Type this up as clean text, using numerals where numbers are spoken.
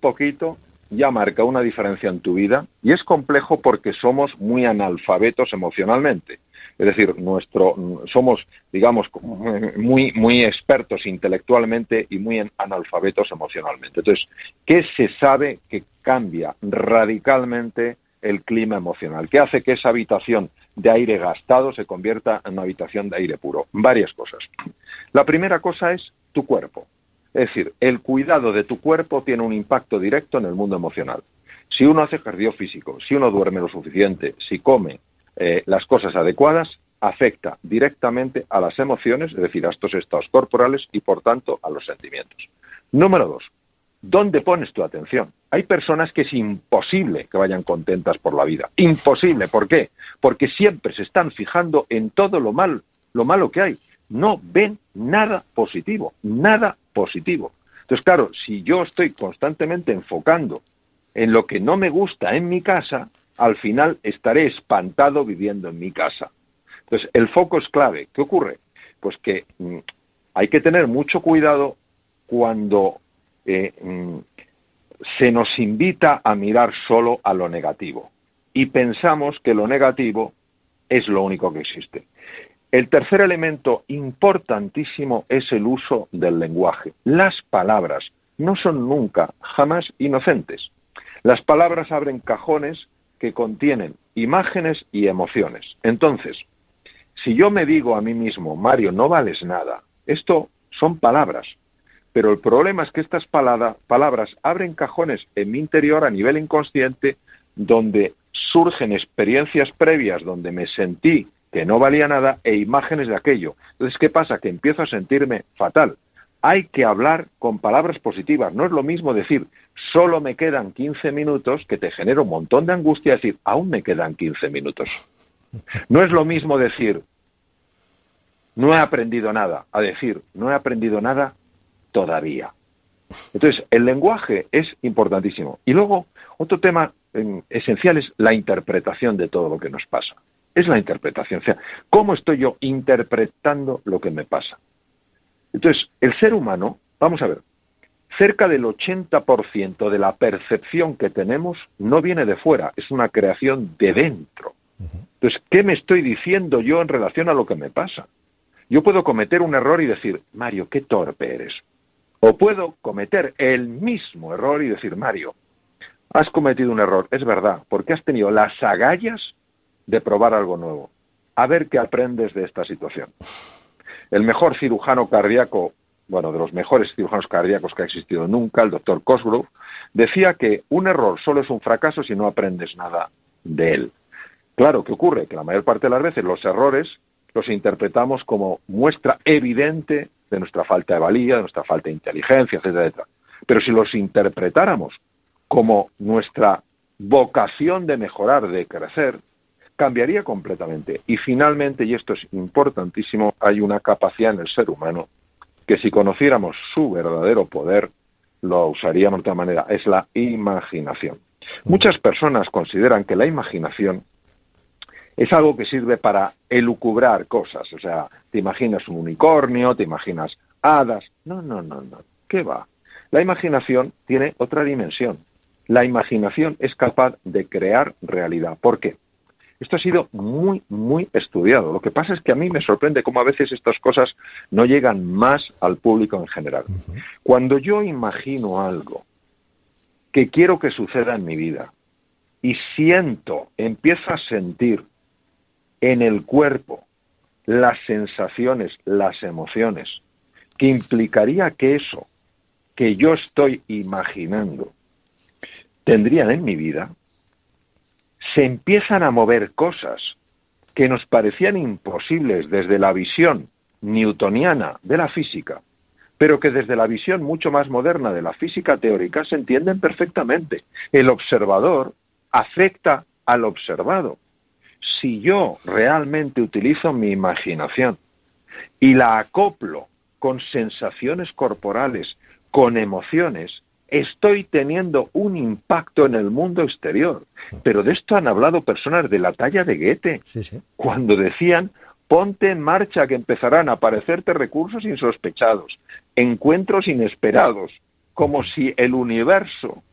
poquito ya marca una diferencia en tu vida, y es complejo porque somos muy analfabetos emocionalmente. Es decir, somos, digamos, muy expertos intelectualmente y muy analfabetos emocionalmente. Entonces, ¿qué se sabe que cambia radicalmente el clima emocional? ¿Qué hace que esa habitación de aire gastado se convierta en una habitación de aire puro? Varias cosas. La primera cosa es tu cuerpo. Es decir, el cuidado de tu cuerpo tiene un impacto directo en el mundo emocional. Si uno hace ejercicio físico, si uno duerme lo suficiente, si come las cosas adecuadas, afecta directamente a las emociones, es decir, a estos estados corporales y, por tanto, a los sentimientos. Número 2. ¿Dónde pones tu atención? Hay personas que es imposible que vayan contentas por la vida. Imposible. ¿Por qué? Porque siempre se están fijando en todo lo malo que hay. No ven nada positivo, nada positivo. Entonces, claro, si yo estoy constantemente enfocando en lo que no me gusta en mi casa, al final estaré espantado viviendo en mi casa. Entonces, el foco es clave. ¿Qué ocurre? Pues que hay que tener mucho cuidado cuando se nos invita a mirar solo a lo negativo y pensamos que lo negativo es lo único que existe. El tercer elemento importantísimo es el uso del lenguaje. Las palabras no son nunca, jamás inocentes. Las palabras abren cajones que contienen imágenes y emociones. Entonces, si yo me digo a mí mismo, Mario, no vales nada, esto son palabras. Pero el problema es que estas palabras abren cajones en mi interior a nivel inconsciente, donde surgen experiencias previas donde me sentí que no valía nada e imágenes de aquello. Entonces, ¿qué pasa? Que empiezo a sentirme fatal. Hay que hablar con palabras positivas. No es lo mismo decir, solo me quedan 15 minutos, que te genera un montón de angustia, decir, aún me quedan 15 minutos. No es lo mismo decir, no he aprendido nada, a decir, no he aprendido nada todavía. Entonces, el lenguaje es importantísimo. Y luego, otro tema esencial es la interpretación de todo lo que nos pasa. Es la interpretación, o sea, ¿cómo estoy yo interpretando lo que me pasa? Entonces, el ser humano, vamos a ver, cerca del 80% de la percepción que tenemos no viene de fuera, es una creación de dentro. Entonces, ¿qué me estoy diciendo yo en relación a lo que me pasa? Yo puedo cometer un error y decir, Mario, qué torpe eres. O puedo cometer el mismo error y decir, Mario, has cometido un error, es verdad, porque has tenido las agallas de probar algo nuevo. A ver qué aprendes de esta situación. El mejor cirujano cardíaco, bueno, de los mejores cirujanos cardíacos que ha existido nunca, el doctor Cosgrove, decía que un error solo es un fracaso si no aprendes nada de él. Claro, ¿qué ocurre? Que la mayor parte de las veces los errores los interpretamos como muestra evidente de nuestra falta de valía, de nuestra falta de inteligencia, etcétera, etcétera. Pero si los interpretáramos como nuestra vocación de mejorar, de crecer, cambiaría completamente. Y finalmente, y esto es importantísimo, hay una capacidad en el ser humano que si conociéramos su verdadero poder, lo usaríamos de otra manera, es la imaginación. Muchas personas consideran que la imaginación es algo que sirve para elucubrar cosas, o sea, te imaginas un unicornio, te imaginas hadas. No, ¿qué va? La imaginación tiene otra dimensión. La imaginación es capaz de crear realidad. ¿Por qué? Esto ha sido muy, muy estudiado. Lo que pasa es que a mí me sorprende cómo a veces estas cosas no llegan más al público en general. Cuando yo imagino algo que quiero que suceda en mi vida y empiezo a sentir en el cuerpo las sensaciones, las emociones, que implicaría que eso que yo estoy imaginando tendrían en mi vida, se empiezan a mover cosas que nos parecían imposibles desde la visión newtoniana de la física, pero que desde la visión mucho más moderna de la física teórica se entienden perfectamente. El observador afecta al observado. Si yo realmente utilizo mi imaginación y la acoplo con sensaciones corporales, con emociones, estoy teniendo un impacto en el mundo exterior. Pero de esto han hablado personas de la talla de Goethe, cuando decían, ponte en marcha que empezarán a aparecerte recursos insospechados, encuentros inesperados, como si el universo